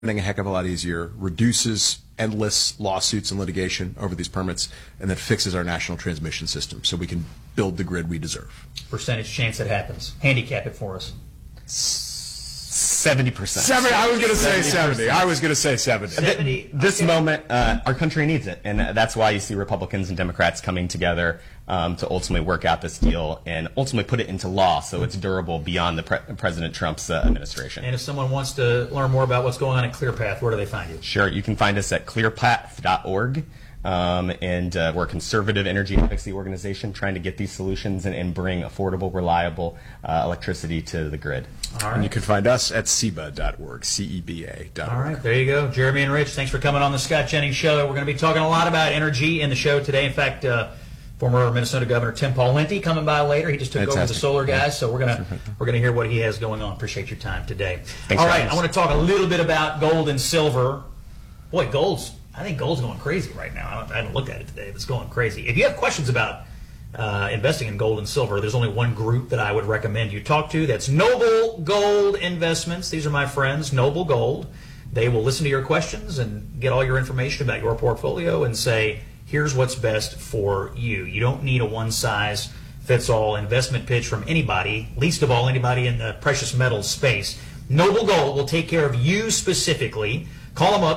a heck of a lot easier, reduces endless lawsuits and litigation over these permits, and then fixes our national transmission system so we can build the grid we deserve. Percentage chance it happens. Handicap it for us. 70%. I was going to say 70. I was going to say 70. This moment, our country needs it, and that's why you see Republicans and Democrats coming together to ultimately work out this deal and ultimately put it into law so it's durable beyond the President Trump's administration. And if someone wants to learn more about what's going on at ClearPath, where do they find you? Sure, you can find us at clearpath.org. And we're a conservative energy advocacy organization trying to get these solutions and bring affordable, reliable electricity to the grid. All right. And you can find us at CEBA.org, CEBA.org. All right, there you go. Jeremy and Rich, thanks for coming on the Scott Jennings Show. We're going to be talking a lot about energy in the show today. In fact, former Minnesota Governor Tim Pawlenty coming by later. He just took over the solar guys, so we're gonna hear what he has going on. Appreciate your time today. Thanks. All right, I want to talk a little bit about gold and silver. Boy, I think gold's going crazy right now. I haven't looked at it today, but it's going crazy. If you have questions about investing in gold and silver, there's only one group that I would recommend you talk to. That's Noble Gold Investments. These are my friends, Noble Gold. They will listen to your questions and get all your information about your portfolio and say, here's what's best for you. You don't need a one-size-fits-all investment pitch from anybody, least of all anybody in the precious metals space. Noble Gold will take care of you specifically. Call them up,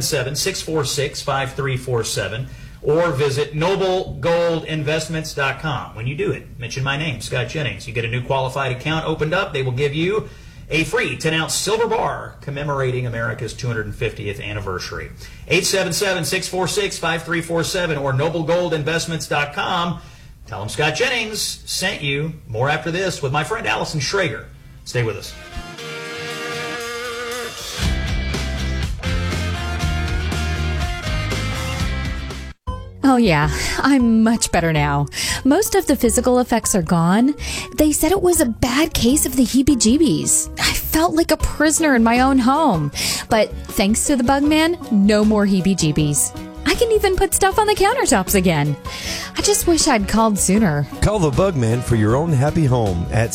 877-646-5347, or visit noblegoldinvestments.com. When you do it, mention my name, Scott Jennings. You get a new qualified account opened up. They will give you a free 10-ounce silver bar commemorating America's 250th anniversary. 877-646-5347 or noblegoldinvestments.com. Tell them Scott Jennings sent you. More after this with my friend Allison Schrager. Stay with us. Oh yeah, I'm much better now. Most of the physical effects are gone. They said it was a bad case of the heebie-jeebies. I felt like a prisoner in my own home. But thanks to the Bugman, no more heebie-jeebies. I can even put stuff on the countertops again. I just wish I'd called sooner. Call the Bugman for your own happy home at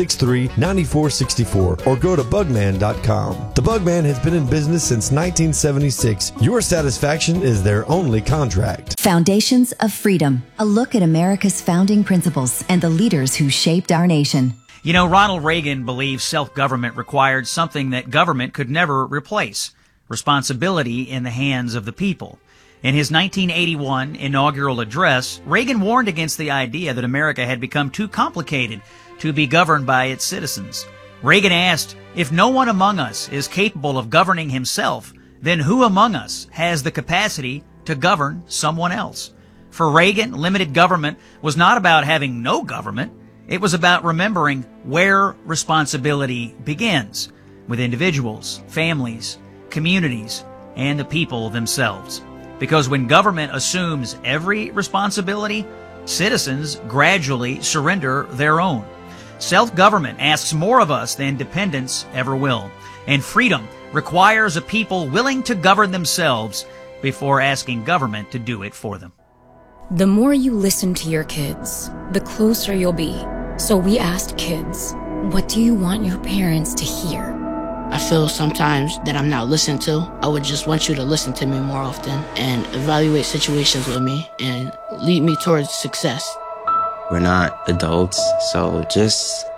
663-9464 or go to bugman.com. The Bugman has been in business since 1976. Your satisfaction is their only contract. Foundations of Freedom, a look at America's founding principles and the leaders who shaped our nation. You know, Ronald Reagan believed self-government required something that government could never replace: responsibility in the hands of the people. In his 1981 inaugural address, Reagan warned against the idea that America had become too complicated to be governed by its citizens. Reagan asked, if no one among us is capable of governing himself, then who among us has the capacity to govern someone else? For Reagan, limited government was not about having no government. It was about remembering where responsibility begins, with individuals, families, communities, and the people themselves. Because when government assumes every responsibility, citizens gradually surrender their own. Self-government asks more of us than dependence ever will. And freedom requires a people willing to govern themselves before asking government to do it for them. The more you listen to your kids, the closer you'll be. So we asked kids, what do you want your parents to hear? I feel sometimes that I'm not listened to. I would just want you to listen to me more often and evaluate situations with me and lead me towards success. We're not adults, so just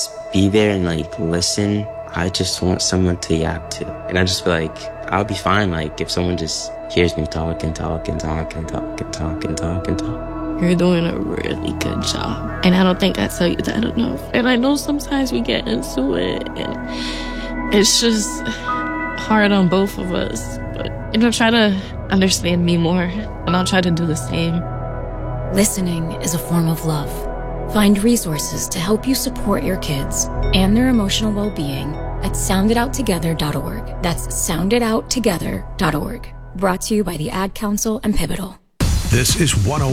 be there and listen. I just want someone to yap to. And I just feel like I'll be fine if someone just hears me talk and talk and talk and talk and talk and talk and talk. You're doing a really good job. And I don't think I tell you that enough. And I know sometimes we get into it and it's just hard on both of us, but try to understand me more, and I'll try to do the same. Listening is a form of love. Find resources to help you support your kids and their emotional well-being at sounditouttogether.org. That's sounditouttogether.org. Brought to you by the Ad Council and Pivotal. This is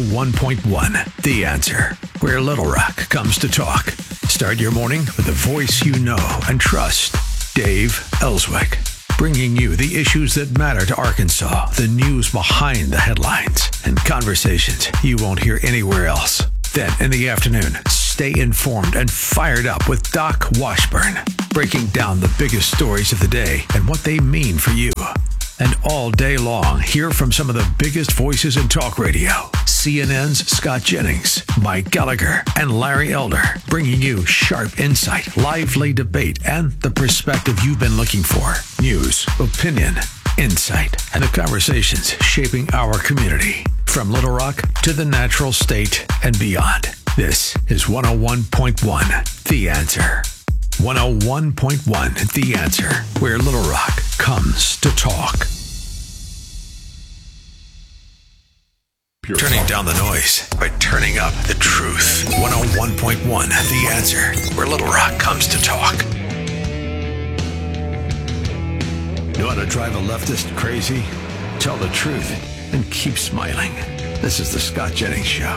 101.1, The Answer, where Little Rock comes to talk. Start your morning with a voice you know and trust. Dave Ellswick, bringing you the issues that matter to Arkansas, the news behind the headlines, and conversations you won't hear anywhere else. Then in the afternoon, Stay informed and fired up with Doc Washburn, breaking down the biggest stories of the day and what they mean for you. And all day long, hear from some of the biggest voices in talk radio. CNN's Scott Jennings, Mike Gallagher, and Larry Elder, bringing you sharp insight, lively debate, and the perspective you've been looking for. News, opinion, insight, and the conversations shaping our community. From Little Rock to the natural state and beyond. This is 101.1 The Answer. 101.1 The Answer, where Little Rock comes to talk. Turning down the noise by turning up the truth. 101.1 The Answer, where Little Rock comes to talk. Know how to drive a leftist crazy? Tell the truth and keep smiling. This is the Scott Jennings Show.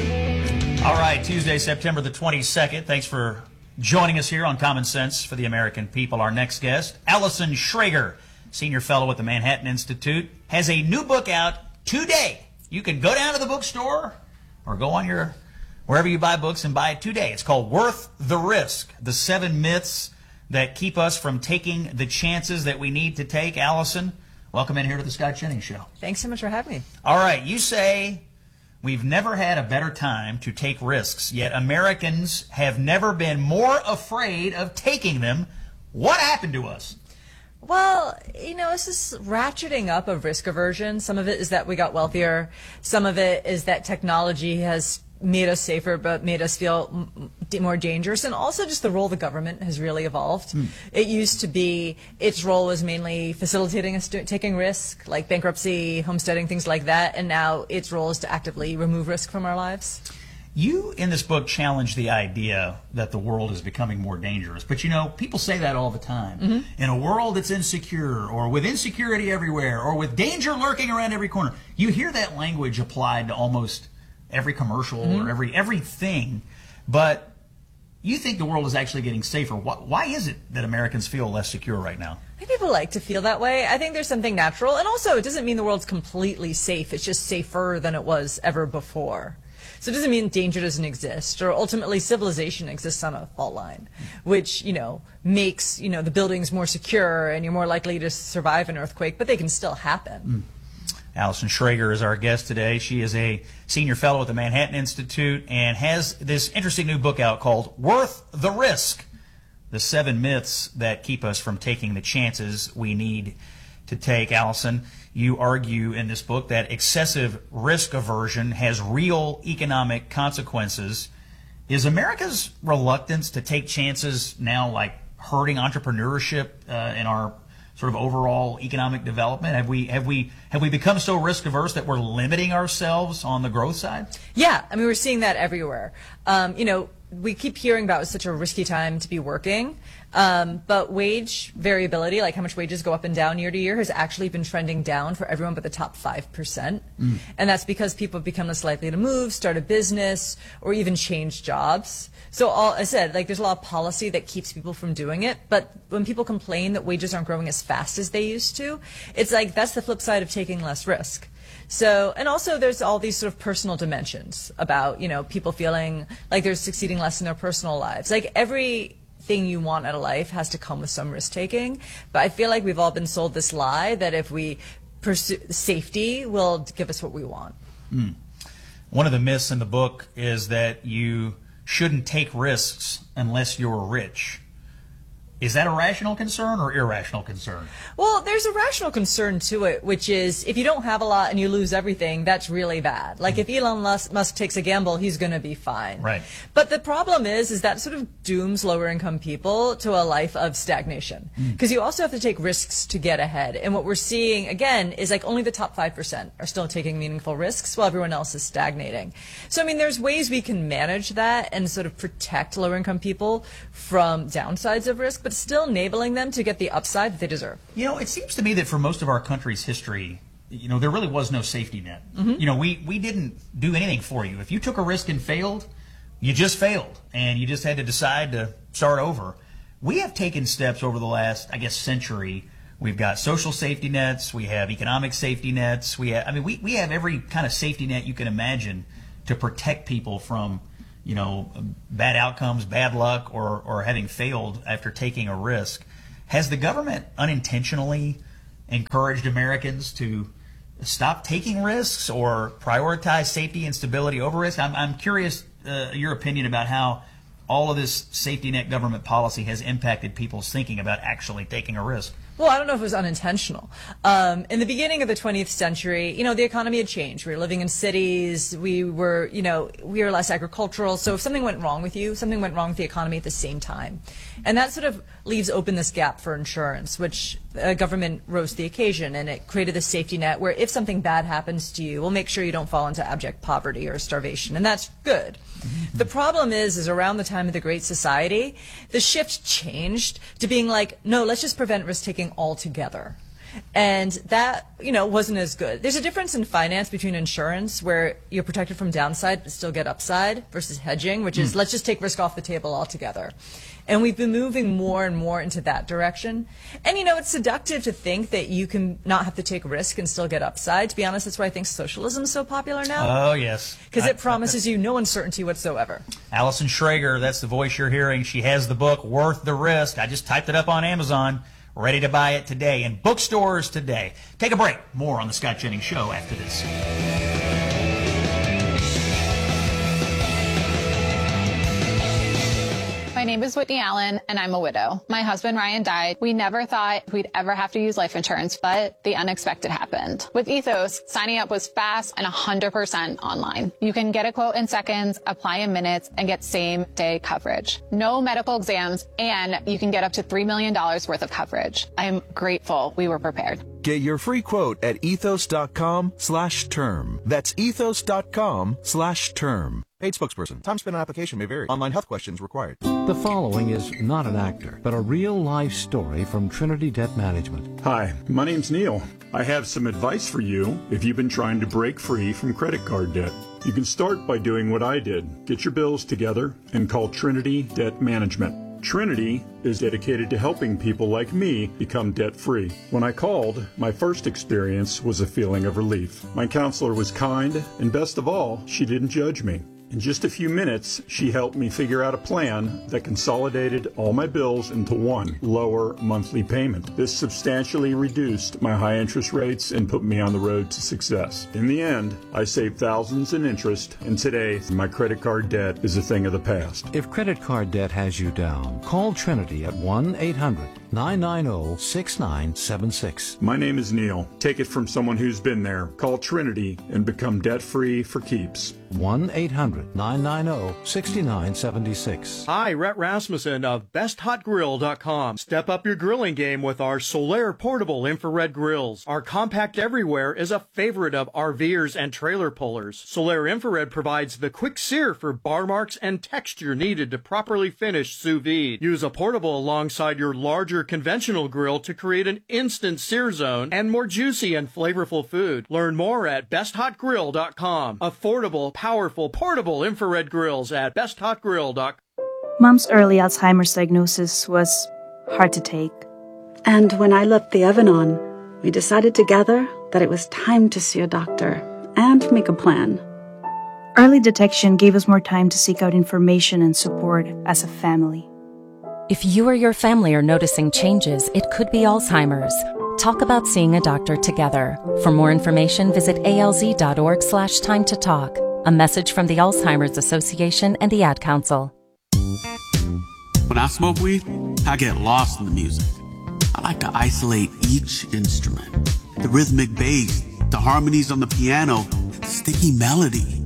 All right, Tuesday, September the 22nd. Thanks for joining us here on Common Sense for the American People. Our next guest, Allison Schrager, Senior Fellow at the Manhattan Institute, has a new book out today. You can go down to the bookstore or go on your wherever you buy books and buy it today. It's called Worth the Risk, the 7 Myths that Keep Us from Taking the Chances That We Need to Take. Allison, welcome in here to the Scott Jennings Show. Thanks so much for having me. All right, you say we've never had a better time to take risks, yet Americans have never been more afraid of taking them. What happened to us? Well, it's this ratcheting up of risk aversion. Some of it is that we got wealthier. Some of it is that technology has made us safer but made us feel more dangerous. And also just the role of the government has really evolved. It used to be its role was mainly facilitating us taking risk, like bankruptcy, homesteading, things like that. And now its role is to actively remove risk from our lives. You, in this book, challenge the idea that the world is becoming more dangerous. But, people say that all the time. In a world that's insecure, or with insecurity everywhere, or with danger lurking around every corner, you hear that language applied to almost every commercial or everything. But you think the world is actually getting safer. Why is it that Americans feel less secure right now? I think people like to feel that way. I think there's something natural. And also, it doesn't mean the world's completely safe. It's just safer than it was ever before. So it doesn't mean danger doesn't exist, or ultimately civilization exists on a fault line, which, makes, the buildings more secure and you're more likely to survive an earthquake, but they can still happen. Allison Schrager is our guest today. She is a senior fellow at the Manhattan Institute and has this interesting new book out called Worth the Risk, the 7 Myths that Keep Us from Taking the Chances We Need to Take. Allison, you argue in this book that excessive risk aversion has real economic consequences. Is America's reluctance to take chances now like hurting entrepreneurship in our sort of overall economic development? Have we become so risk averse that we're limiting ourselves on the growth side? Yeah, I mean, we're seeing that everywhere. We keep hearing about it's such a risky time to be working, but wage variability, like how much wages go up and down year to year, has actually been trending down for everyone but the top 5%. And that's because people have become less likely to move, start a business, or even change jobs. So I said, there's a lot of policy that keeps people from doing it, but when people complain that wages aren't growing as fast as they used to, it's like that's the flip side of taking less risk. So, and also there's all these sort of personal dimensions about, people feeling like they're succeeding less in their personal lives. Like everything you want out of life has to come with some risk taking. But I feel like we've all been sold this lie that if we pursue safety will give us what we want. One of the myths in the book is that you shouldn't take risks unless you're rich. Is that a rational concern or irrational concern? Well, there's a rational concern to it, which is if you don't have a lot and you lose everything, that's really bad. Like if Elon Musk takes a gamble, he's going to be fine. Right. But the problem is that sort of dooms lower income people to a life of stagnation. Because you also have to take risks to get ahead. And what we're seeing, again, is like only the top 5% are still taking meaningful risks while everyone else is stagnating. So, I mean, there's ways we can manage that and sort of protect lower income people from downsides of risk, but still enabling them to get the upside that they deserve. It seems to me that for most of our country's history, there really was no safety net. We didn't do anything for you. If you took a risk and failed, you just failed, and you just had to decide to start over. We have taken steps over the last, century. We've got social safety nets. We have economic safety nets. We have every kind of safety net you can imagine to protect people from, bad outcomes, bad luck, or having failed after taking a risk. Has the government unintentionally encouraged Americans to stop taking risks or prioritize safety and stability over risk? I'm curious your opinion about how all of this safety net government policy has impacted people's thinking about actually taking a risk. Well, I don't know if it was unintentional. In the beginning of the 20th century, the economy had changed. We were living in cities. We were less agricultural. So if something went wrong with you, something went wrong with the economy at the same time. And that sort of leaves open this gap for insurance, which government rose to the occasion, and it created a safety net where if something bad happens to you, we'll make sure you don't fall into abject poverty or starvation. And that's good. The problem is around the time of the Great Society, the shift changed to being like, no, let's just prevent risk-taking altogether. And that, wasn't as good. There's a difference in finance between insurance, where you're protected from downside but still get upside, versus hedging, which is let's just take risk off the table altogether. And we've been moving more and more into that direction. And, it's seductive to think that you can not have to take risk and still get upside. To be honest, that's why I think socialism is so popular now. Oh, yes. Because it promises you no uncertainty whatsoever. Allison Schrager, that's the voice you're hearing. She has the book, Worth the Risk. I just typed it up on Amazon. Ready to buy it today in bookstores today. Take a break. More on the Scott Jennings Show after this. My name is Whitney Allen, and I'm a widow. My husband, Ryan, died. We never thought we'd ever have to use life insurance, but the unexpected happened. With Ethos, signing up was fast and 100% online. You can get a quote in seconds, apply in minutes, and get same-day coverage. No medical exams, and you can get up to $3 million worth of coverage. I'm grateful we were prepared. Get your free quote at ethos.com/term. That's ethos.com/term. Paid spokesperson. Time spent on application may vary. Online health questions required. The following is not an actor, but a real-life story from Trinity Debt Management. Hi, my name's Neil. I have some advice for you if you've been trying to break free from credit card debt. You can start by doing what I did. Get your bills together and call Trinity Debt Management. Trinity is dedicated to helping people like me become debt-free. When I called, my first experience was a feeling of relief. My counselor was kind, and best of all, she didn't judge me. In just a few minutes, she helped me figure out a plan that consolidated all my bills into one lower monthly payment. This substantially reduced my high interest rates and put me on the road to success. In the end, I saved thousands in interest, and today, my credit card debt is a thing of the past. If credit card debt has you down, call Trinity at 1-800-990-6976. My name is Neil. Take it from someone who's been there. Call Trinity and become debt-free for keeps. 1-800-990-6976. Hi, Rhett Rasmussen of BestHotGrill.com. Step up your grilling game with our Solaire portable infrared grills. Our compact everywhere is a favorite of RVers and trailer pullers. Solaire infrared provides the quick sear for bar marks and texture needed to properly finish sous vide. Use a portable alongside your larger conventional grill to create an instant sear zone and more juicy and flavorful food. Learn more at BestHotGrill.com. Affordable, powerful, portable infrared grills at BestHotGrill.com. Mom's early Alzheimer's diagnosis was hard to take. And when I left the oven on, we decided together that it was time to see a doctor and make a plan. Early detection gave us more time to seek out information and support as a family. If you or your family are noticing changes, it could be Alzheimer's. Talk about seeing a doctor together. For more information, visit alz.org/time to talk. A message from the Alzheimer's Association and the Ad Council. When I smoke weed, I get lost in the music. I like to isolate each instrument. The rhythmic bass, the harmonies on the piano, the sticky melody.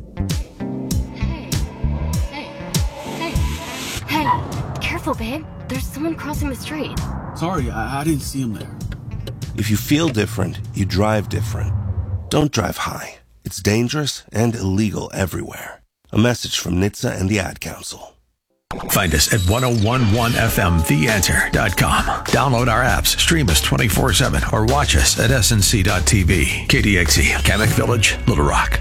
Hey, careful, babe. There's someone crossing the street. Sorry, I didn't see him there. If you feel different, you drive different. Don't drive high. It's dangerous and illegal everywhere. A message from NHTSA and the Ad Council. Find us at 1011FMTheAnswer.com. Download our apps, stream us 24/7, or watch us at snc.tv. KDXE, Kamek Village, Little Rock.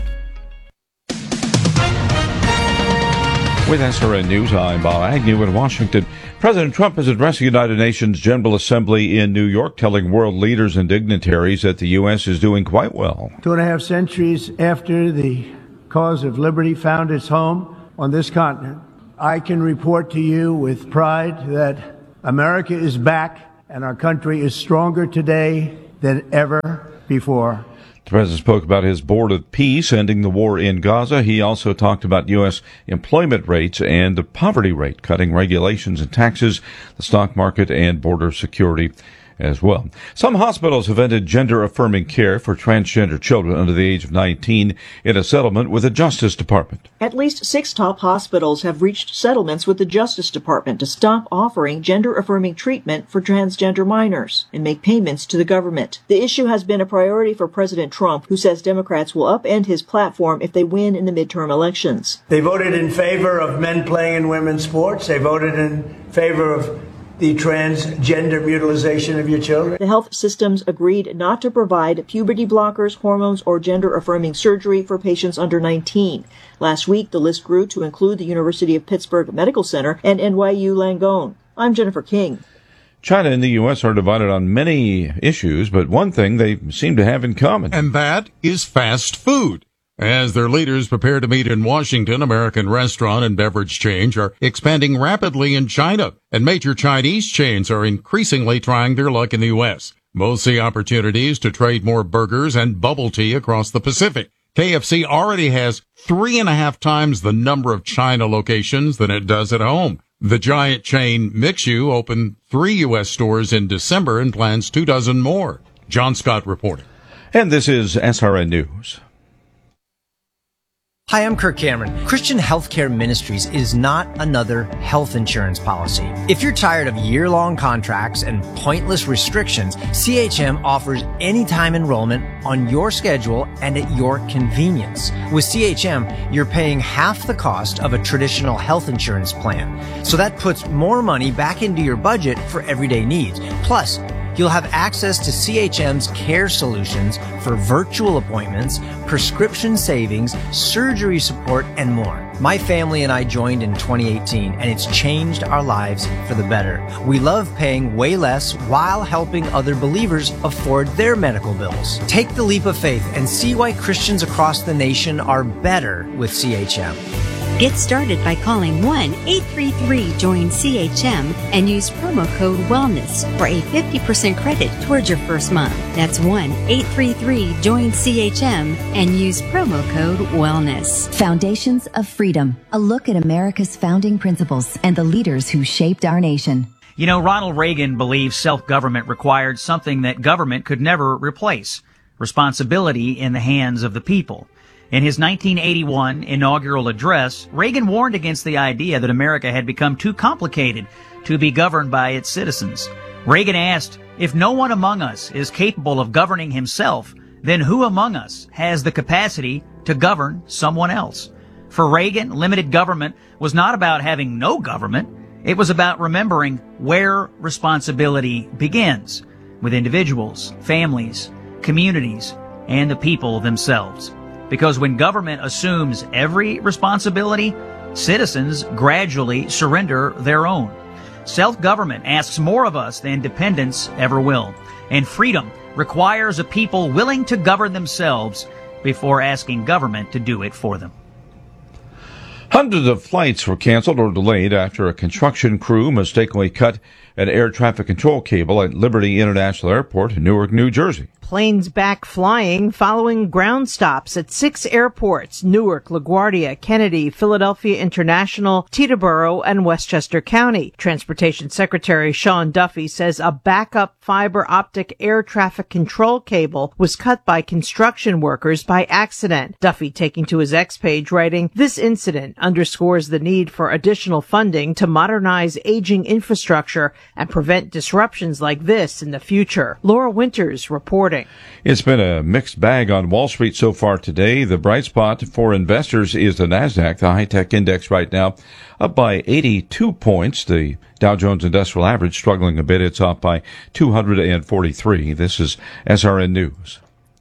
With SRN News, I'm Bob Agnew in Washington. President Trump is addressing the United Nations General Assembly in New York, telling world leaders and dignitaries that the U.S. is doing quite well. 2.5 centuries after the cause of liberty found its home, on this continent, I can report to you with pride that America is back and our country is stronger today than ever before. The president spoke about his board of peace ending the war in Gaza. He also talked about U.S. employment rates and the poverty rate, cutting regulations and taxes, the stock market, and border security as well. Some hospitals have ended gender-affirming care for transgender children under the age of 19 in a settlement with the Justice Department. At least 6 top hospitals have reached settlements with the Justice Department to stop offering gender-affirming treatment for transgender minors and make payments to the government. The issue has been a priority for President Trump, who says Democrats will upend his platform if they win in the midterm elections. They voted in favor of men playing in women's sports. They voted in favor of the transgender mutilization of your children. The health systems agreed not to provide puberty blockers, hormones, or gender-affirming surgery for patients under 19. Last week, the list grew to include the University of Pittsburgh Medical Center and NYU Langone. I'm Jennifer King. China and the U.S. are divided on many issues, but one thing they seem to have in common. And that is fast food. As their leaders prepare to meet in Washington, American restaurant and beverage chains are expanding rapidly in China, and major Chinese chains are increasingly trying their luck in the U.S. Both see opportunities to trade more burgers and bubble tea across the Pacific. KFC already has 3.5 times the number of China locations than it does at home. The giant chain Mixu opened 3 U.S. stores in December and plans 24 more. John Scott reporting. And this is SRN News. Hi, I'm Kirk Cameron. Christian Healthcare Ministries is not another health insurance policy. If you're tired of year-long contracts and pointless restrictions, CHM offers anytime enrollment on your schedule and at your convenience. With CHM, you're paying half the cost of a traditional health insurance plan. So that puts more money back into your budget for everyday needs. Plus, you'll have access to CHM's care solutions for virtual appointments, prescription savings, surgery support, and more. My family and I joined in 2018, and it's changed our lives for the better. We love paying way less while helping other believers afford their medical bills. Take the leap of faith and see why Christians across the nation are better with CHM. Get started by calling 1-833-JOIN-CHM and use promo code WELLNESS for a 50% credit towards your first month. That's 1-833-JOIN-CHM and use promo code WELLNESS. Foundations of Freedom, a look at America's founding principles and the leaders who shaped our nation. You know, Ronald Reagan believed self-government required something that government could never replace: responsibility in the hands of the people. In his 1981 inaugural address, Reagan warned against the idea that America had become too complicated to be governed by its citizens. Reagan asked, if no one among us is capable of governing himself, then who among us has the capacity to govern someone else? For Reagan, limited government was not about having no government. It was about remembering where responsibility begins, with individuals, families, communities, and the people themselves. Because when government assumes every responsibility, citizens gradually surrender their own. Self-government asks more of us than dependence ever will. And freedom requires a people willing to govern themselves before asking government to do it for them. Hundreds of flights were canceled or delayed after a construction crew mistakenly cut an air traffic control cable at Liberty International Airport in Newark, New Jersey. Planes back flying following ground stops at 6 airports: Newark, LaGuardia, Kennedy, Philadelphia International, Teterboro, and Westchester County. Transportation Secretary Sean Duffy says a backup fiber optic air traffic control cable was cut by construction workers by accident. Duffy taking to his X page writing, "This incident underscores the need for additional funding to modernize aging infrastructure and prevent disruptions like this in the future." Laura Winters reporting. It's been a mixed bag on Wall Street so far today. The bright spot for investors is the NASDAQ, the high-tech index right now, up by 82 points. The Dow Jones Industrial Average struggling a bit. It's up by 243. This is SRN News.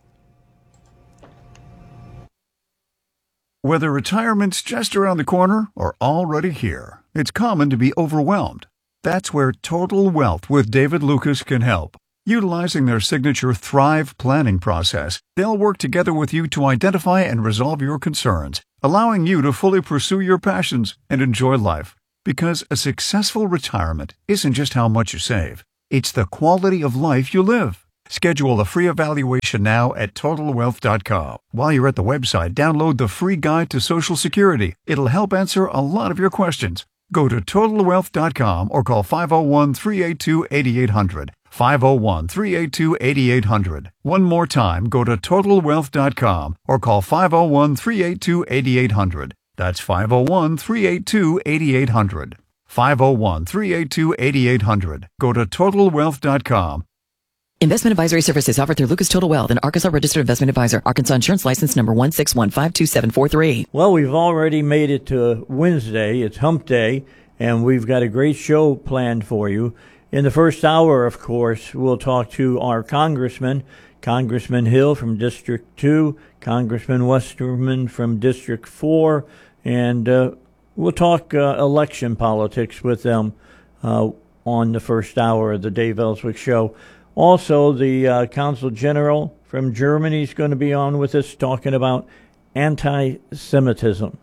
Whether retirement's just around the corner or already here, it's common to be overwhelmed. That's where Total Wealth with David Lucas can help. Utilizing their signature Thrive planning process, they'll work together with you to identify and resolve your concerns allowing you to fully pursue your passions and enjoy life. Because a successful retirement isn't just how much you save, it's the quality of life you live. Schedule a free evaluation now at TotalWealth.com. While you're at the website, download the free guide to Social Security. It'll help answer a lot of your questions. Go to TotalWealth.com or call 501-382-8800. 501-382-8800. One more time, go to TotalWealth.com or call 501-382-8800. That's 501-382-8800. 501-382-8800. Go to TotalWealth.com. Investment advisory services offered through Lucas Total Wealth, an Arkansas registered investment advisor. Arkansas Insurance License number 161527743. Well, we've already made it to Wednesday. It's Hump Day, and we've got a great show planned for you. In the first hour, of course, we'll talk to our congressman, Congressman Hill from District 2, Congressman Westerman from District 4, and we'll talk election politics with them on the first hour of the Dave Ellswick Show. Also, the Consul General from Germany is going to be on with us talking about anti-Semitism.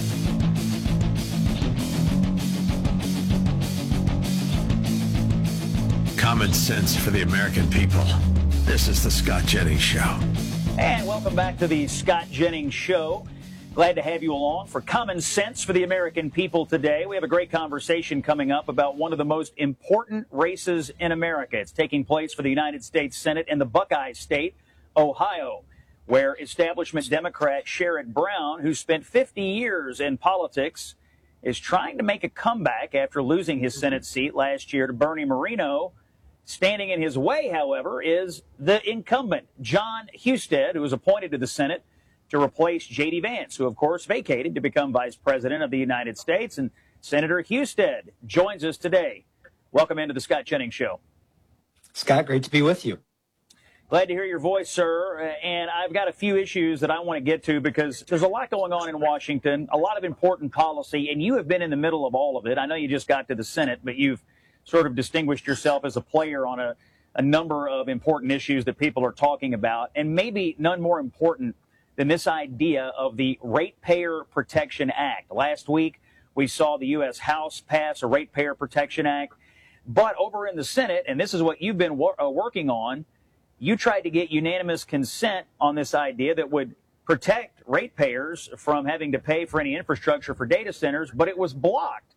Common sense for the American people. This is the Scott Jennings Show. And welcome back to the Scott Jennings Show. Glad to have you along for Common Sense for the American people today. We have a great conversation coming up about one of the most important races in America. It's taking place for the United States Senate in the Buckeye State, Ohio, where establishment Democrat Sherrod Brown, who spent 50 years in politics, is trying to make a comeback after losing his Senate seat last year to Bernie Moreno. Standing in his way, however, is the incumbent, Jon Husted, who was appointed to the Senate to replace J.D. Vance, who, of course, vacated to become Vice President of the United States. And Senator Husted joins us today. Welcome into the Scott Jennings Show. Scott, great to be with you. Glad to hear your voice, sir. And I've got a few issues that I want to get to because there's a lot going on in Washington, a lot of important policy, and you have been in the middle of all of it. I know you just got to the Senate, but you've sort of distinguished yourself as a player on a number of important issues that people are talking about, and maybe none more important than this idea of the Ratepayer Protection Act. Last week, we saw the U.S. House pass a Ratepayer Protection Act. But over in the Senate, and this is what you've been working on, you tried to get unanimous consent on this idea that would protect ratepayers from having to pay for any infrastructure for data centers, but it was blocked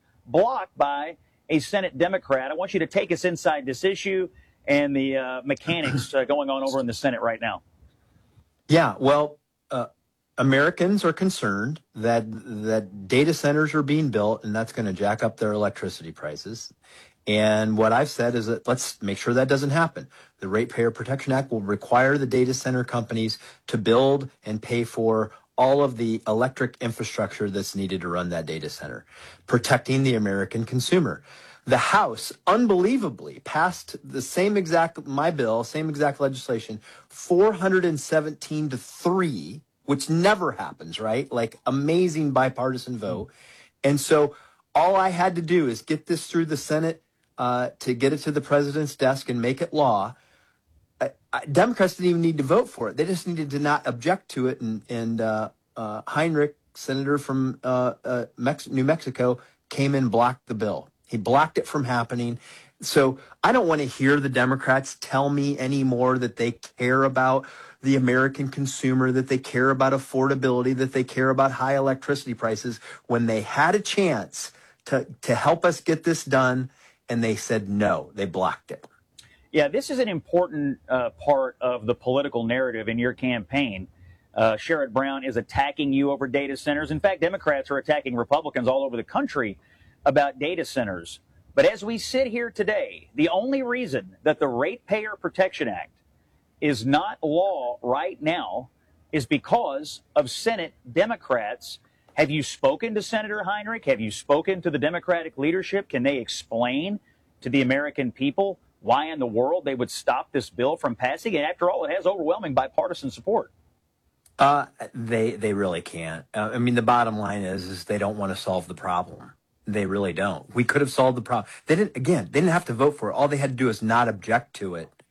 by a Senate Democrat. I want you to take us inside this issue and the mechanics going on over in the Senate right now. Yeah, well, Americans are concerned that data centers are being built, and that's going to jack up their electricity prices. And what I've said is that let's make sure that doesn't happen. The Ratepayer Protection Act will require the data center companies to build and pay for all of the electric infrastructure that's needed to run that data center, protecting the American consumer. The House, unbelievably, passed the same exact legislation, 417-3, which never happens, right? Like amazing bipartisan vote. And so all I had to do is get this through the Senate to get it to the president's desk and make it law. Democrats didn't even need to vote for it. They just needed to not object to it. And Heinrich, senator from New Mexico, came and blocked the bill. He blocked it from happening. So I don't want to hear the Democrats tell me anymore that they care about the American consumer, that they care about affordability, that they care about high electricity prices, when they had a chance to help us get this done, and they said no, they blocked it. Yeah, this is an important part of the political narrative in your campaign. Sherrod Brown is attacking you over data centers. In fact, Democrats are attacking Republicans all over the country about data centers. But as we sit here today, the only reason that the Ratepayer Protection Act is not law right now is because of Senate Democrats. Have you spoken to Senator Heinrich? Have you spoken to the Democratic leadership? Can they explain to the American people why in the world they would stop this bill from passing? And after all, it has overwhelming bipartisan support. They really can't. I mean, the bottom line is they don't want to solve the problem. They really don't. We could have solved the problem. They didn't have to vote for it. All they had to do is not object to it.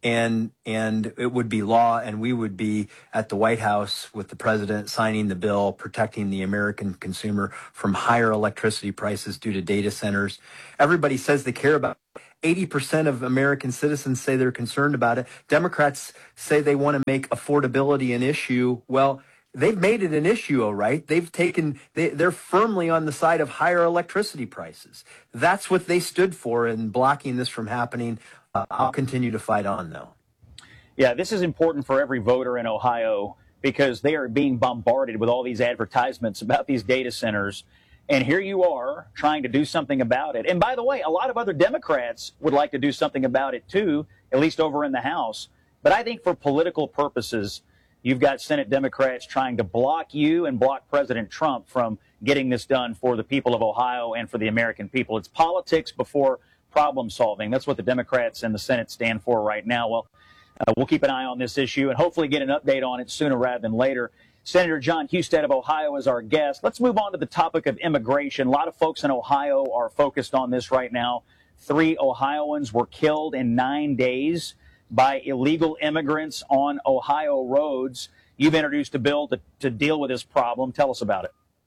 and it would be law, and we would be at the White House with the president signing the bill protecting the American consumer from higher electricity prices due to data centers. Everybody says they care about it. 80% of American citizens say they're concerned about it. Democrats say they want to make affordability an issue. Well, they've made it an issue, all right. They're firmly on the side of higher electricity prices. That's what they stood for in blocking this from happening. I'll continue to fight on, though. Yeah, this is important for every voter in Ohio because they are being bombarded with all these advertisements about these data centers. And here you are trying to do something about it. And by the way, a lot of other Democrats would like to do something about it too, at least over in the House. But I think for political purposes, you've got Senate Democrats trying to block you and block President Trump from getting this done for the people of Ohio and for the American people. It's politics before problem solving. That's what the Democrats and the Senate stand for right now. Well, we'll keep an eye on this issue and hopefully get an update on it sooner rather than later. Senator Jon Husted of Ohio is our guest. Let's move on to the topic of immigration. A lot of folks in Ohio are focused on this right now. 3 Ohioans were killed in 9 days by illegal immigrants on Ohio roads. You've introduced a bill to deal with this problem. Tell us about it.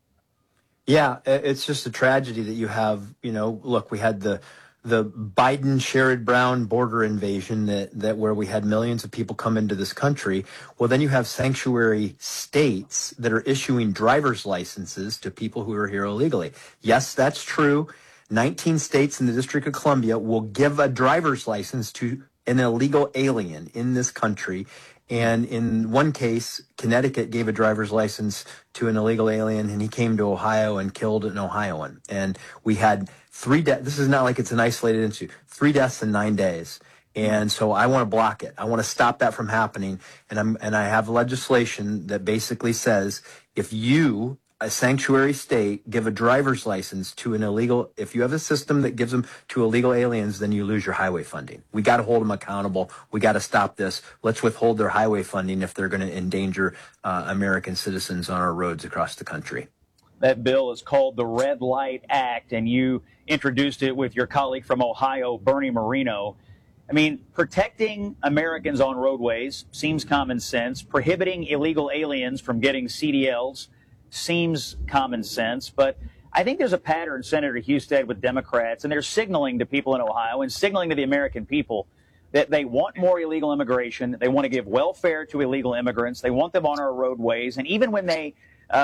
Yeah, it's just a tragedy that you have, look, we had the Biden-Sherrod Brown border invasion that where we had millions of people come into this country. Well, then you have sanctuary states that are issuing driver's licenses to people who are here illegally. Yes, that's true. 19 states in the District of Columbia will give a driver's license to an illegal alien in this country. And in one case, Connecticut gave a driver's license to an illegal alien, and he came to Ohio and killed an Ohioan. And we had 3 deaths. This is not like it's an isolated incident. 3 deaths in 9 days. And so I want to block it. I want to stop that from happening. And I have legislation that basically says if you, a sanctuary state, give a driver's license to an illegal, if you have a system that gives them to illegal aliens, then you lose your highway funding. We got to hold them accountable. We got to stop this. Let's withhold their highway funding if they're going to endanger American citizens on our roads across the country. That bill is called the Red Light Act, and you introduced it with your colleague from Ohio, Bernie Moreno. I mean, protecting Americans on roadways seems common sense. Prohibiting illegal aliens from getting CDLs seems common sense. But I think there's a pattern, Senator Husted, with Democrats, and they're signaling to people in Ohio and signaling to the American people that they want more illegal immigration. They want to give welfare to illegal immigrants. They want them on our roadways. And even when they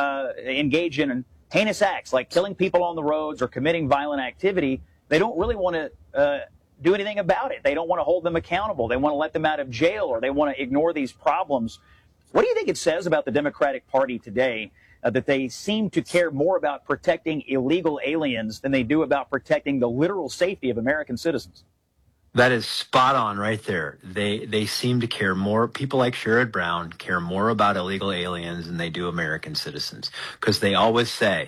engage in heinous acts like killing people on the roads or committing violent activity, they don't really want to do anything about it. They don't want to hold them accountable. They want to let them out of jail, or they want to ignore these problems. What do you think it says about the Democratic Party today that they seem to care more about protecting illegal aliens than they do about protecting the literal safety of American citizens? That is spot on right there. They seem to care more. People like Sherrod Brown care more about illegal aliens than they do American citizens, because they always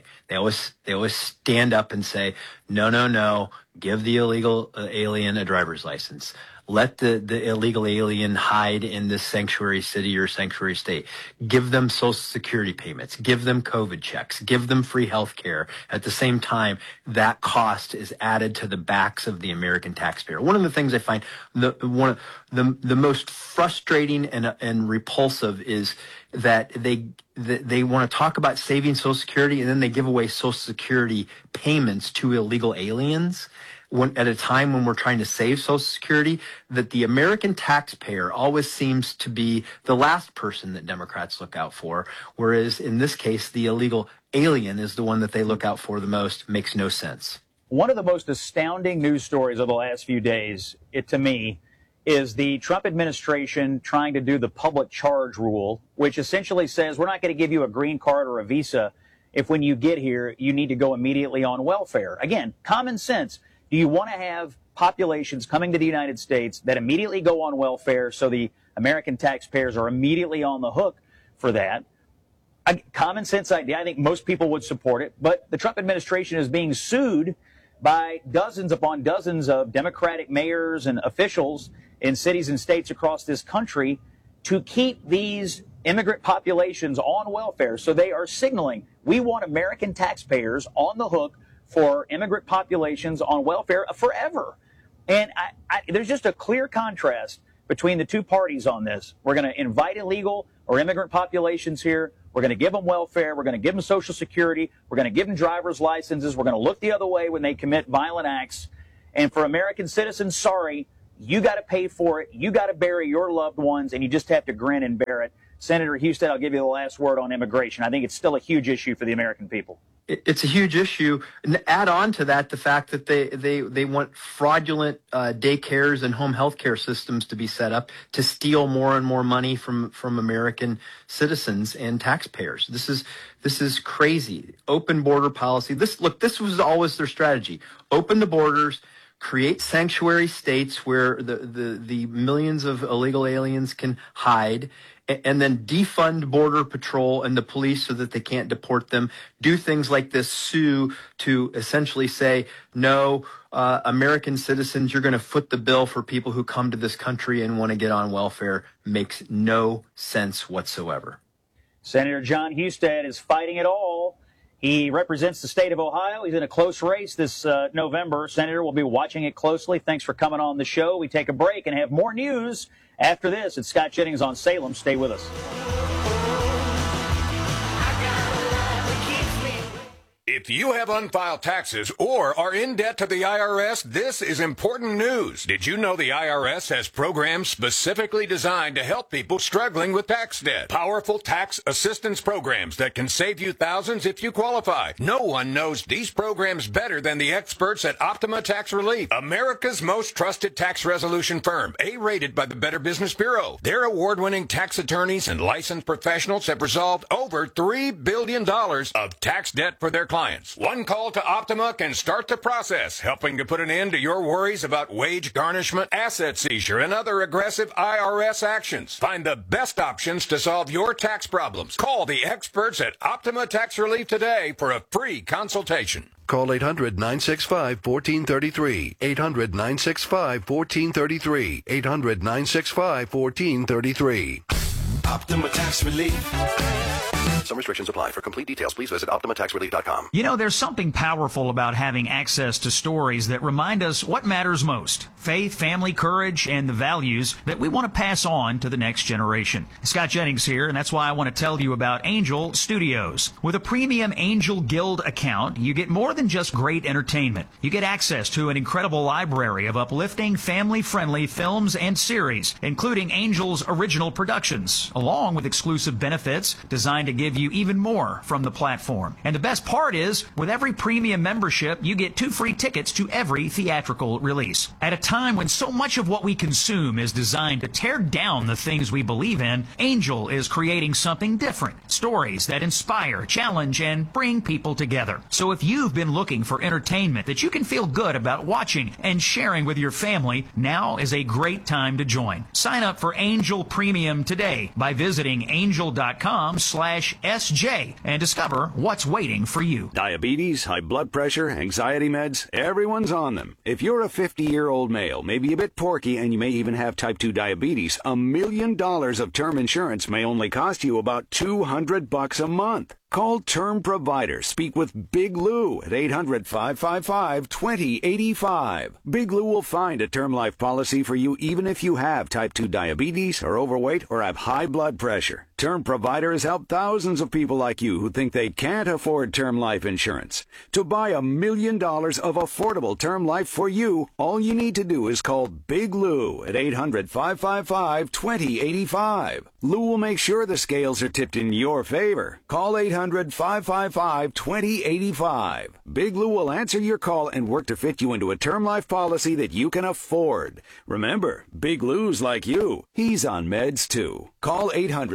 stand up and say, no, give the illegal alien a driver's license. Let the illegal alien hide in this sanctuary city or sanctuary state. Give them Social Security payments. Give them COVID checks. Give them free health care. At the same time, that cost is added to the backs of the American taxpayer. One of the things I find the most frustrating and repulsive is that they want to talk about saving Social Security, and then they give away Social Security payments to illegal aliens. At a time when we're trying to save Social Security, that the American taxpayer always seems to be the last person that Democrats look out for, whereas in this case, the illegal alien is the one that they look out for the most. Makes no sense. One of the most astounding news stories of the last few days, to me, is the Trump administration trying to do the public charge rule, which essentially says we're not going to give you a green card or a visa if when you get here, you need to go immediately on welfare. Again, common sense. Do you want to have populations coming to the United States that immediately go on welfare so the American taxpayers are immediately on the hook for that? A common sense idea. I think most people would support it. But the Trump administration is being sued by dozens upon dozens of Democratic mayors and officials in cities and states across this country to keep these immigrant populations on welfare. So they are signaling, we want American taxpayers on the hook for immigrant populations on welfare forever. And there's just a clear contrast between the two parties on this. We're going to invite illegal or immigrant populations here. We're going to give them welfare. We're going to give them Social Security. We're going to give them driver's licenses. We're going to look the other way when they commit violent acts. And for American citizens, sorry, you got to pay for it. You got to bury your loved ones, and you just have to grin and bear it. Senator Husted, I'll give you the last word on immigration. I think it's still a huge issue for the American people. It's a huge issue. And add on to that the fact that they want fraudulent daycares and home health care systems to be set up to steal more and more money from American citizens and taxpayers. This is crazy. Open border policy. This was always their strategy. Open the borders, create sanctuary states where the millions of illegal aliens can hide, and then defund Border Patrol and the police so that they can't deport them. Do things like this, sue to essentially say, no, American citizens, you're going to foot the bill for people who come to this country and want to get on welfare. Makes no sense whatsoever. Senator John Husted is fighting it all. He represents the state of Ohio. He's in a close race this November. Senator, we'll be watching it closely. Thanks for coming on the show. We take a break and have more news after this. It's Scott Jennings on Salem. Stay with us. If you have unfiled taxes or are in debt to the IRS, this is important news. Did you know the IRS has programs specifically designed to help people struggling with tax debt? Powerful tax assistance programs that can save you thousands if you qualify. No one knows these programs better than the experts at Optima Tax Relief, America's most trusted tax resolution firm, A-rated by the Better Business Bureau. Their award-winning tax attorneys and licensed professionals have resolved over $3 billion of tax debt for their clients. One call to Optima can start the process, helping to put an end to your worries about wage garnishment, asset seizure, and other aggressive IRS actions. Find the best options to solve your tax problems. Call the experts at Optima Tax Relief today for a free consultation. Call 800-965-1433. 800-965-1433. 800-965-1433. Optima Tax Relief. Some restrictions apply. For complete details, please visit OptimaTaxRelief.com. You know, there's something powerful about having access to stories that remind us what matters most: faith, family, courage, and the values that we want to pass on to the next generation. Scott Jennings here, and that's why I want to tell you about Angel Studios. With a premium Angel Guild account, you get more than just great entertainment. You get access to an incredible library of uplifting, family-friendly films and series, including Angel's original productions, along with exclusive benefits designed to give you even more from the platform. And the best part is, with every premium membership, you get 2 free tickets to every theatrical release. At a time when so much of what we consume is designed to tear down the things we believe in, Angel is creating something different. Stories that inspire, challenge, and bring people together. So if you've been looking for entertainment that you can feel good about watching and sharing with your family, now is a great time to join. Sign up for Angel Premium today by visiting angel.com/SJ and discover what's waiting for you. Diabetes, high blood pressure, anxiety meds, everyone's on them. If you're a 50-year-old male, maybe a bit porky, and you may even have type 2 diabetes, $1 million of term insurance may only cost you about $200 a month. Call Term Provider. Speak with Big Lou at 800-555-2085. Big Lou will find a term life policy for you even if you have type 2 diabetes, are overweight, or have high blood pressure. Term Provider has helped thousands of people like you who think they can't afford term life insurance. To buy $1 million of affordable term life for you, all you need to do is call Big Lou at 800-555-2085. Lou will make sure the scales are tipped in your favor. Call 800-555-2085. Big Lou will answer your call and work to fit you into a term life policy that you can afford. Remember, Big Lou's like you. He's on meds too. Call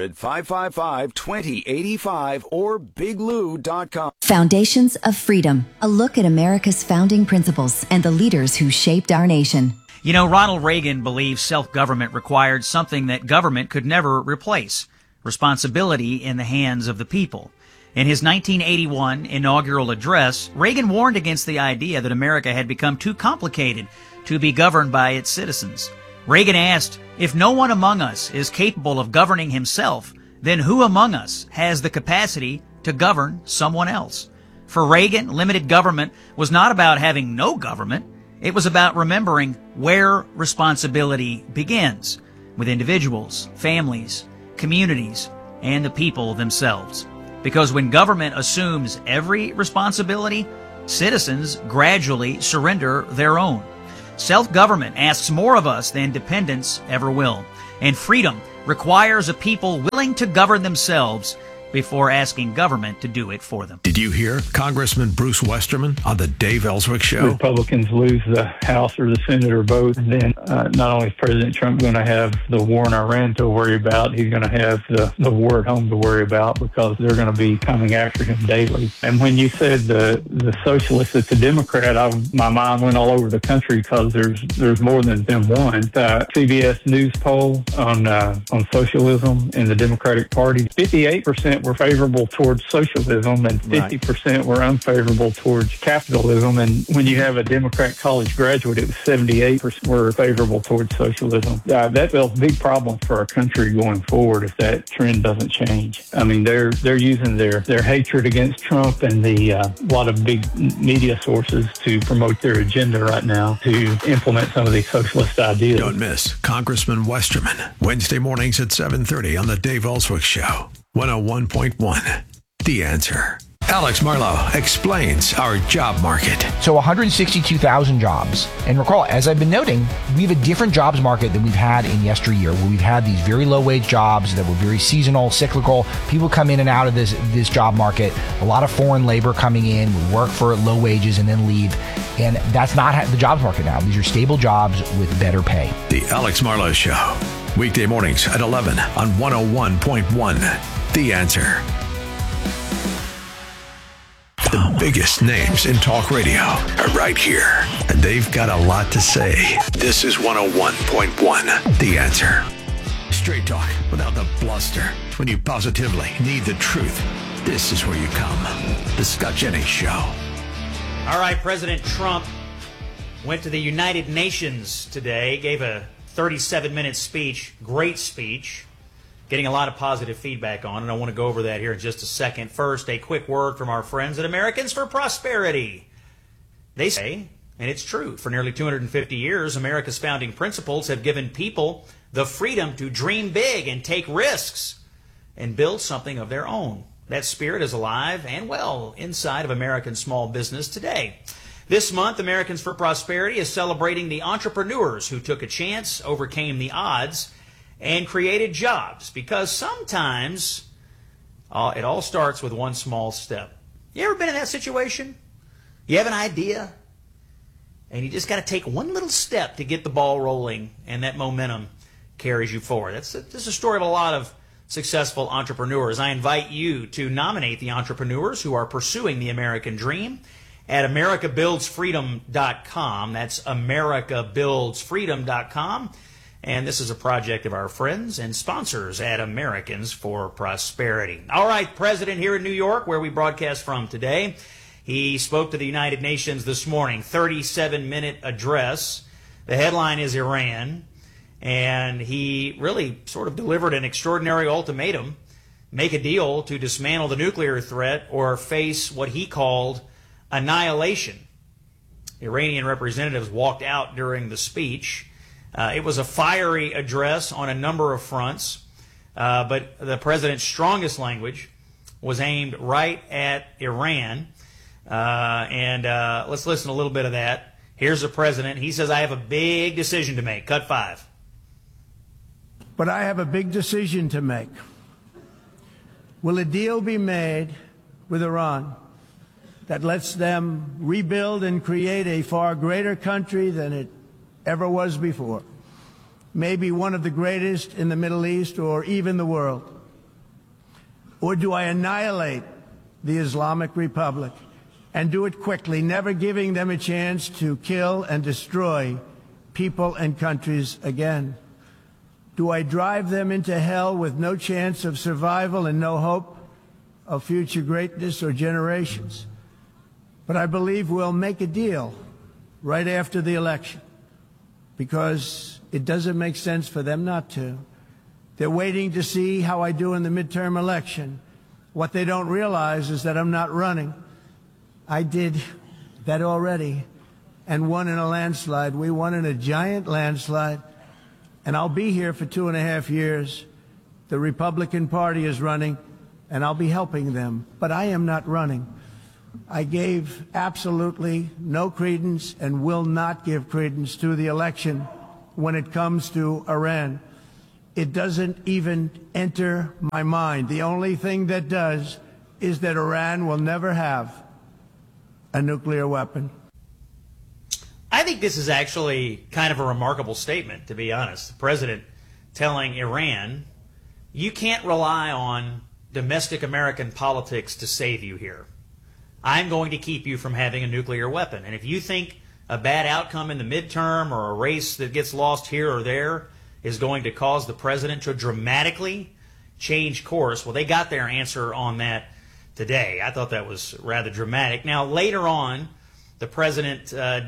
800-555-2085 or biglou.com. Foundations of Freedom, a look at America's founding principles and the leaders who shaped our nation. You know, Ronald Reagan believed self-government required something that government could never replace: responsibility in the hands of the people. In his 1981 inaugural address, Reagan warned against the idea that America had become too complicated to be governed by its citizens. Reagan asked, if no one among us is capable of governing himself, then who among us has the capacity to govern someone else? For Reagan, limited government was not about having no government. It was about remembering where responsibility begins. with individuals, families, communities, and the people themselves. Because when government assumes every responsibility, citizens gradually surrender their own. Self-government asks more of us than dependence ever will. And freedom requires a people willing to govern themselves before asking government to do it for them. Did you hear Congressman Bruce Westerman on the Dave Ellswick Show? Republicans lose the House or the Senate or both, and then not only is President Trump going to have the war in Iran to worry about, he's going to have the war at home to worry about, because they're going to be coming after him daily. And when you said the socialist that's a Democrat, my mind went all over the country, because there's more than one. CBS News poll on socialism in the Democratic Party, 58% were favorable towards socialism and 50% were unfavorable towards capitalism. And when you have a Democrat college graduate, it was 78% were favorable towards socialism. That spells a big problem for our country going forward if that trend doesn't change. I mean, they're using their hatred against Trump and the lot of big media sources to promote their agenda right now to implement some of these socialist ideas. Don't miss Congressman Westerman, Wednesday mornings at 7:30 on the Dave Ellswick Show. 101.1, The Answer. Alex Marlowe explains our job market. So 162,000 jobs. And recall, as I've been noting, we have a different jobs market than we've had in yesteryear, where we've had these very low-wage jobs that were very seasonal, cyclical. People come in and out of this job market. A lot of foreign labor coming in, would work for low wages and then leave. And that's not the jobs market now. These are stable jobs with better pay. The Alex Marlowe Show. Weekday mornings at 11 on 101.1. The Answer. The biggest names in talk radio are right here, and they've got a lot to say. This is 101.1 The Answer. Straight talk without the bluster. When you positively need the truth, this is where you come. The Scott Jennings Show. All right, President Trump went to the United Nations today, gave a 37-minute speech, great speech, getting a lot of positive feedback on, and I want to go over that here in just a second. First, a quick word from our friends at Americans for Prosperity. They say, and it's true, for nearly 250 years, America's founding principles have given people the freedom to dream big and take risks and build something of their own. That spirit is alive and well inside of American small business today. This month, Americans for Prosperity is celebrating the entrepreneurs who took a chance, overcame the odds, and created jobs, because sometimes it all starts with one small step. You ever been in that situation? You have an idea, and you just got to take one little step to get the ball rolling, and that momentum carries you forward. This is a story of a lot of successful entrepreneurs. I invite you to nominate the entrepreneurs who are pursuing the American dream at americabuildsfreedom.com. That's americabuildsfreedom.com. And this is a project of our friends and sponsors at Americans for Prosperity. All right, President here in New York, where we broadcast from today, he spoke to the United Nations this morning, 37-minute address. The headline is Iran, and he really sort of delivered an extraordinary ultimatum: make a deal to dismantle the nuclear threat or face what he called annihilation. Iranian representatives walked out during the speech. It was a fiery address on a number of fronts, but the president's strongest language was aimed right at Iran. Let's listen to a little bit of that. Here's the president. He says, I have a big decision to make. Cut 5. But I have a big decision to make. Will a deal be made with Iran that lets them rebuild and create a far greater country than it ever was before, maybe one of the greatest in the Middle East or even the world? Or do I annihilate the Islamic Republic and do it quickly, never giving them a chance to kill and destroy people and countries again? Do I drive them into hell with no chance of survival and no hope of future greatness or generations? But I believe we'll make a deal right after the election, because it doesn't make sense for them not to. They're waiting to see how I do in the midterm election. What they don't realize is that I'm not running. I did that already and won in a landslide. We won in a giant landslide. and I'll be here for 2.5 years. The Republican Party is running, and I'll be helping them. But I am not running. I gave absolutely no credence and will not give credence to the election when it comes to Iran. It doesn't even enter my mind. The only thing that does is that Iran will never have a nuclear weapon. I think this is actually kind of a remarkable statement, to be honest. The president telling Iran, you can't rely on domestic American politics to save you here. I'm going to keep you from having a nuclear weapon. And if you think a bad outcome in the midterm or a race that gets lost here or there is going to cause the president to dramatically change course, well, they got their answer on that today. I thought that was rather dramatic. Now, later on, the president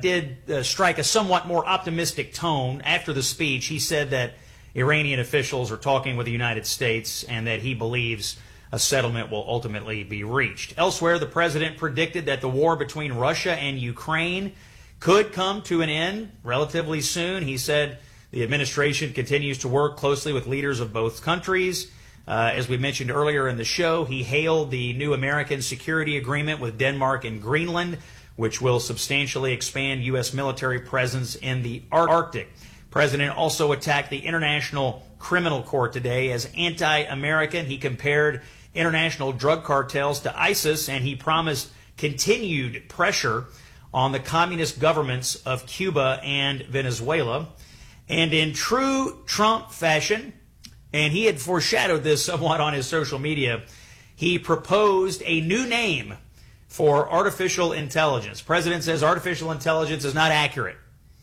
did strike a somewhat more optimistic tone. After the speech, he said that Iranian officials are talking with the United States and that he believes a settlement will ultimately be reached. Elsewhere, the president predicted that the war between Russia and Ukraine could come to an end relatively soon. He said the administration continues to work closely with leaders of both countries. As we mentioned earlier in the show, he hailed the new American security agreement with Denmark and Greenland, which will substantially expand U.S. military presence in the Arctic. The president also attacked the International Criminal Court today as anti-American. He compared international drug cartels to ISIS, and he promised continued pressure on the communist governments of Cuba and Venezuela. And in true Trump fashion, and he had foreshadowed this somewhat on his social media, he proposed a new name for artificial intelligence. The president says artificial intelligence is not accurate,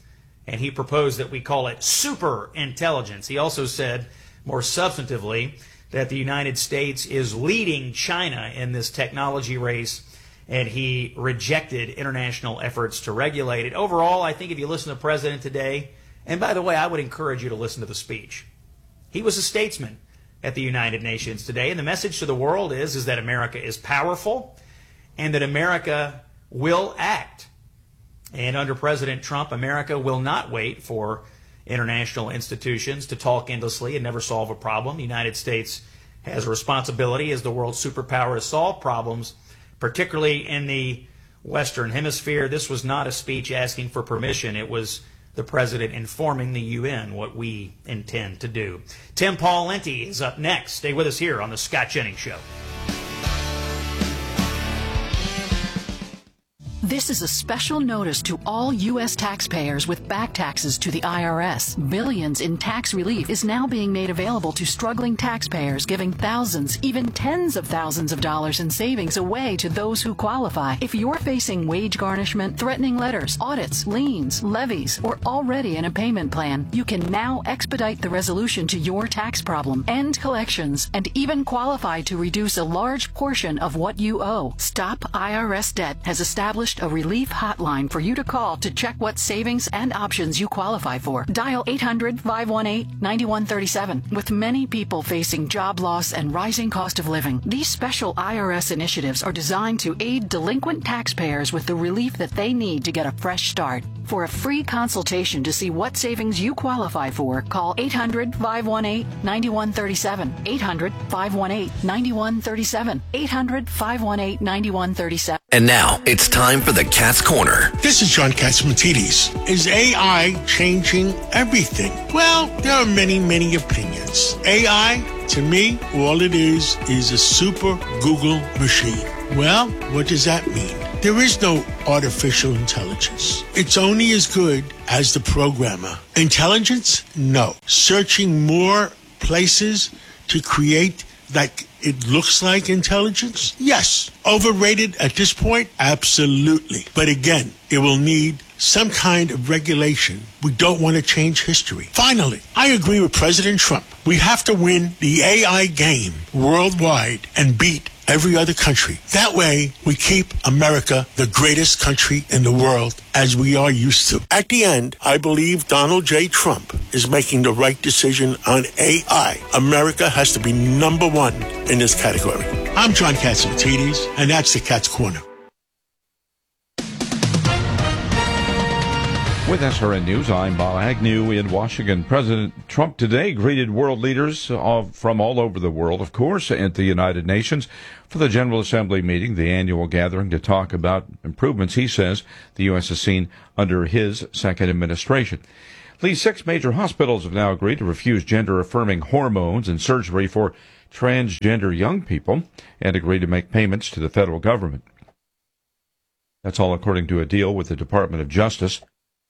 and he proposed that we call it super intelligence. He also said, more substantively, that the United States is leading China in this technology race, and he rejected international efforts to regulate it. Overall, I think if you listen to the president today, and by the way, I would encourage you to listen to the speech. He was a statesman at the United Nations today, and the message to the world is that America is powerful and that America will act. And under President Trump, America will not wait for international institutions to talk endlessly and never solve a problem. The United States has a responsibility as the world's superpower to solve problems, particularly in the Western Hemisphere. This was not a speech asking for permission. It was the president informing the UN what we intend to do. Tim Pawlenty is up next. Stay with us here on The Scott Jennings Show. This is a special notice to all U.S. taxpayers with back taxes to the IRS. Billions in tax relief is now being made available to struggling taxpayers, giving thousands, even tens of thousands of dollars in savings away to those who qualify. If you're facing wage garnishment, threatening letters, audits, liens, levies, or already in a payment plan, you can now expedite the resolution to your tax problem, end collections, and even qualify to reduce a large portion of what you owe. Stop IRS Debt has established a relief hotline for you to call to check what savings and options you qualify for. Dial 800-518-9137. With many people facing job loss and rising cost of living, these special IRS initiatives are designed to aid delinquent taxpayers with the relief that they need to get a fresh start. For a free consultation to see what savings you qualify for, call 800-518-9137. 800-518-9137. 800-518-9137. And now it's time for the Cat's Corner. This is John Catsimatidis. Is AI changing everything? Well, there are many, many opinions. AI, to me, all it is a super Google machine. Well, what does that mean? There is no artificial intelligence. It's only as good as the programmer. Intelligence? No. Searching more places to create like it looks like intelligence? Yes. Overrated at this point? Absolutely. But again, it will need some kind of regulation. We don't want to change history. Finally, I agree with President Trump. We have to win the AI game worldwide and beat every other country. That way, we keep America the greatest country in the world, as we are used to. At the end, I believe Donald J. Trump is making the right decision on AI. America has to be number one in this category. I'm John Catsimatidis, and that's the Cat's Corner. With SRN News, I'm Bob Agnew in Washington. President Trump today greeted world leaders from all over the world, of course, at the United Nations for the General Assembly meeting, the annual gathering to talk about improvements he says the U.S. has seen under his second administration. At least 6 major hospitals have now agreed to refuse gender-affirming hormones and surgery for transgender young people and agreed to make payments to the federal government. That's all according to a deal with the Department of Justice.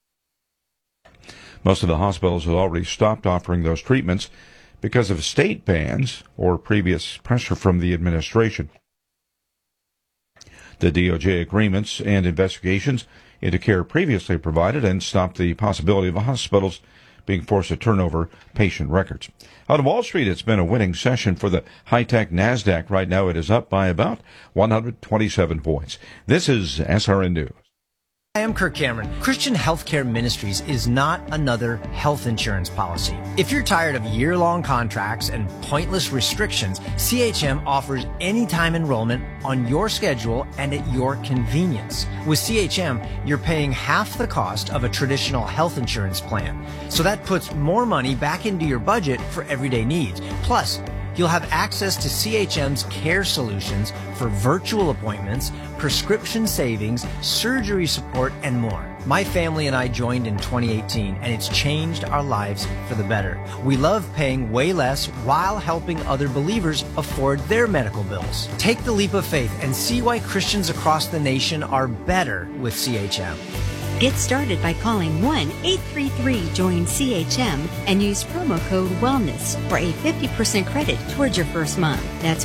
Most of the hospitals have already stopped offering those treatments because of state bans or previous pressure from the administration. The DOJ agreements and investigations into care previously provided and stopped the possibility of hospitals being forced to turn over patient records. Out of Wall Street, it's been a winning session for the high-tech NASDAQ. Right now, it is up by about 127 points. This is SRN News. I am Kirk Cameron. Christian Healthcare Ministries is not another health insurance policy. If you're tired of year-long contracts and pointless restrictions, CHM offers anytime enrollment on your schedule and at your convenience. With CHM, you're paying half the cost of a traditional health insurance plan. So that puts more money back into your budget for everyday needs. Plus, you'll have access to CHM's care solutions for virtual appointments, prescription savings, surgery support, and more. My family and I joined in 2018, and it's changed our lives for the better. We love paying way less while helping other believers afford their medical bills. Take the leap of faith and see why Christians across the nation are better with CHM. Get started by calling 1-833-JOIN-CHM and use promo code WELLNESS for a 50% credit towards your first month. That's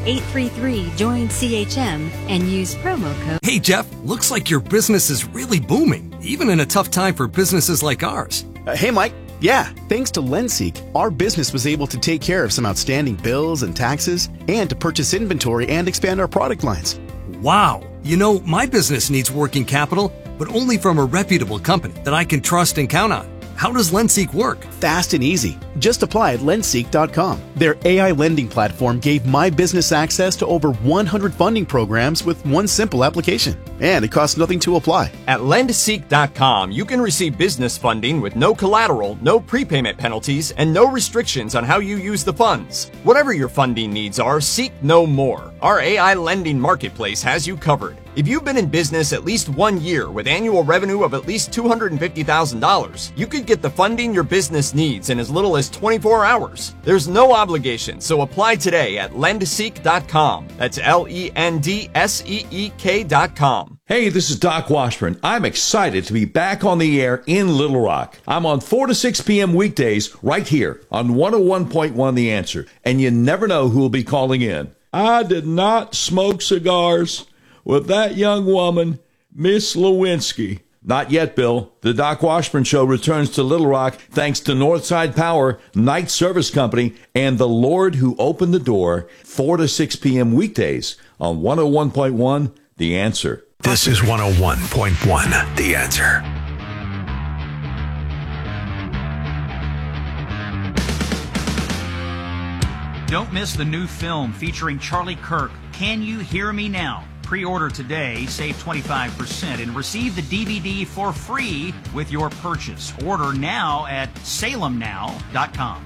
1-833-JOIN-CHM and use promo code. Hey, Jeff, looks like your business is really booming, even in a tough time for businesses like ours. Hey, Mike. Yeah, thanks to LendSeek, our business was able to take care of some outstanding bills and taxes and to purchase inventory and expand our product lines. Wow. You know, my business needs working capital, but only from a reputable company that I can trust and count on. How does LendSeek work? Fast and easy. Just apply at lendseek.com. Their AI lending platform gave my business access to over 100 funding programs with one simple application. And it costs nothing to apply. At lendseek.com, you can receive business funding with no collateral, no prepayment penalties, and no restrictions on how you use the funds. Whatever your funding needs are, seek no more. Our AI lending marketplace has you covered. If you've been in business at least 1 year with annual revenue of at least $250,000, you could get the funding your business needs in as little as 24 hours. There's no obligation, so apply today at lendseek.com. That's LENDSEEK.com. Hey, this is Doc Washburn. I'm excited to be back on the air in Little Rock. I'm on 4 to 6 p.m. weekdays right here on 101.1 The Answer, and you never know who will be calling in. I did not smoke cigars with that young woman, Miss Lewinsky. Not yet, Bill. The Doc Washburn Show returns to Little Rock thanks to Northside Power, Night Service Company, and the Lord who opened the door, 4 to 6 p.m. weekdays on 101.1 The Answer. This is 101.1 The Answer. Don't miss the new film featuring Charlie Kirk, Can You Hear Me Now? Pre-order today, save 25%, and receive the DVD for free with your purchase. Order now at salemnow.com.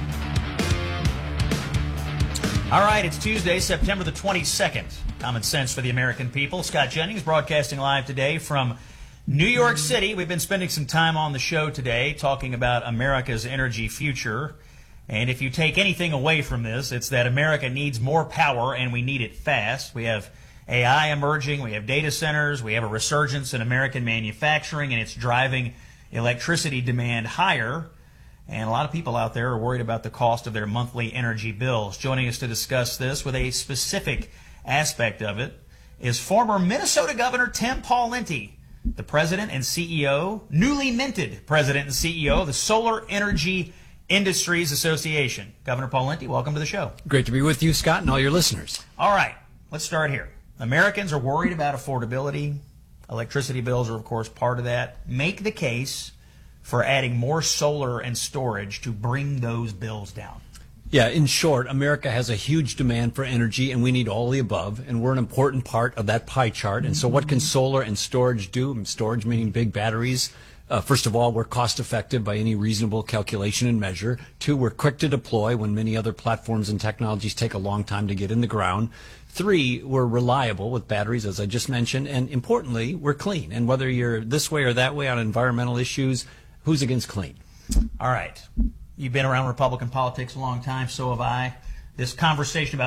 All right, it's Tuesday, September the 22nd. Common Sense for the American People. Scott Jennings broadcasting live today from New York City. We've been spending some time on the show today talking about America's energy future. And if you take anything away from this, it's that America needs more power and we need it fast. We have AI emerging, we have data centers, we have a resurgence in American manufacturing, and it's driving electricity demand higher. And a lot of people out there are worried about the cost of their monthly energy bills. Joining us to discuss this with a specific aspect of it is former Minnesota Governor Tim Pawlenty, the president and CEO, newly minted president and CEO of the Solar Energy Industries Association. Governor Pawlenty, welcome to the show. Great to be with you, Scott, and all your listeners. All right, let's start here. Americans are worried about affordability. Electricity bills are, of course, part of that. Make the case for adding more solar and storage to bring those bills down. Yeah, in short, America has a huge demand for energy, and we need all the above, and we're an important part of that pie chart. And so what can solar and storage do? Storage meaning big batteries. First of all, we're cost effective by any reasonable calculation and measure. 2, we're quick to deploy when many other platforms and technologies take a long time to get in the ground. 3, we're reliable with batteries, as I just mentioned. And importantly, we're clean. And whether you're this way or that way on environmental issues, who's against clean? All right. You've been around Republican politics a long time, so have I. This conversation about